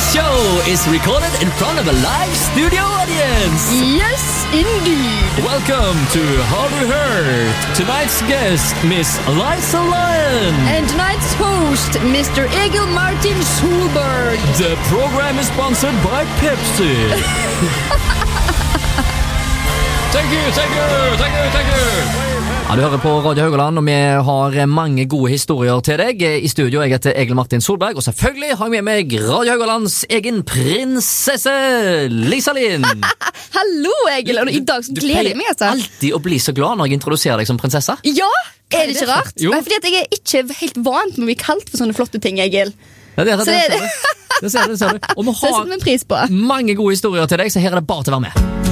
show is recorded in front of a live studio audience. Yes, indeed. Welcome to Har du hørt? Tonight's guest, Miss Liza Lyon. And tonight's host, Mr. Egil Martin Solberg. The program is sponsored by Pepsi. Thank you. Ja, du hører på Radio Haugaland, og vi har mange gode historier til deg. I studio jeg heter Egil Martin Solberg, og selvfølgelig har jeg med meg Radio Haugalands egen prinsesse, Liza Lyon. Hallo, Egil, og i dag så gleder jeg meg. Du pleier alltid å bli så glad når jeg introduserer deg som prinsesse. Ja, er det ikke rart? Jo. Nei, fordi at jeg er ikke helt vant med å bli kalt for sånne flotte ting, Egil. Ja, det ser du. Og vi Så jeg setter meg pris på. har mange gode historier til deg, så her er det bare til å være med.